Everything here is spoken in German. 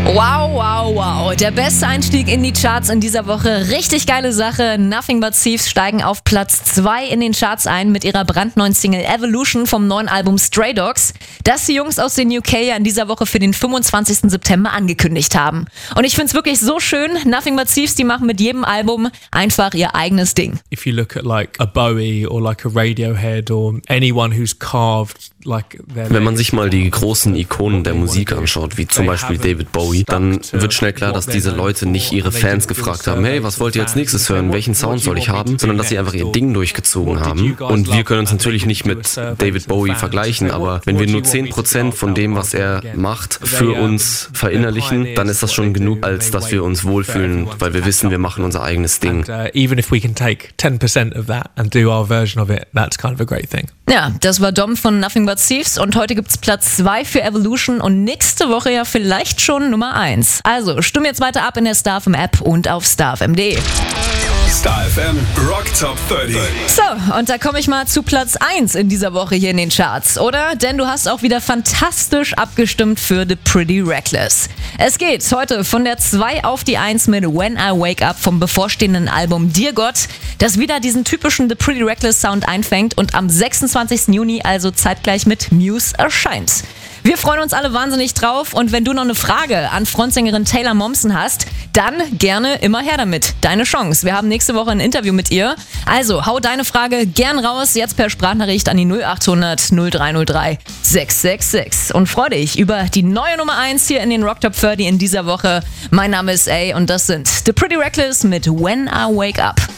Wow, wow, wow. Der beste Einstieg in die Charts in dieser Woche. Richtig geile Sache. Nothing But Thieves steigen auf Platz 2 in den Charts ein mit ihrer brandneuen Single Evolution vom neuen Album Stray Dogs, das die Jungs aus den UK ja in dieser Woche für den 25. September angekündigt haben. Und ich find's wirklich so schön. Nothing But Thieves, die machen mit jedem Album einfach ihr eigenes Ding. If you look at like a Bowie or like a Radiohead or anyone who's carved like their... Wenn man sich mal die großen Ikonen der Musik anschaut, wie zum Beispiel David Bowie, dann wird schnell klar, dass diese Leute nicht ihre Fans gefragt haben, hey, was wollt ihr als nächstes hören, welchen Sound soll ich haben, sondern dass sie einfach ihr Ding durchgezogen haben. Und wir können uns natürlich nicht mit David Bowie vergleichen, aber wenn wir nur 10% von dem, was er macht, für uns verinnerlichen, dann ist das schon genug, als dass wir uns wohlfühlen, weil wir wissen, wir machen unser eigenes Ding. Even if we can take 10% of that and do our version of it, that's kind of a great thing. Ja, das war Dom von Nothing But Thieves und heute gibt's Platz 2 für Evolution und nächste Woche ja vielleicht schon Nummer 1. Also stimm jetzt weiter ab in der StarFM App und auf starfm.de. StarFM Rock Top 30. So, und da komme ich mal zu Platz 1 in dieser Woche hier in den Charts, oder? Denn du hast auch wieder fantastisch abgestimmt für The Pretty Reckless. Es geht heute von der 2 auf die 1 mit When I Wake Up vom bevorstehenden Album Dear God, das wieder diesen typischen The Pretty Reckless Sound einfängt und am 26. Juni, also zeitgleich mit Muse, erscheint. Wir freuen uns alle wahnsinnig drauf und wenn du noch eine Frage an Frontsängerin Taylor Momsen hast, dann gerne immer her damit. Deine Chance. Wir haben nächste Woche ein Interview mit ihr. Also hau deine Frage gern raus, jetzt per Sprachnachricht an die 0800 0303 666 und freu dich über die neue Nummer 1 hier in den Rock Top 30 in dieser Woche. Mein Name ist A und das sind The Pretty Reckless mit When I Wake Up.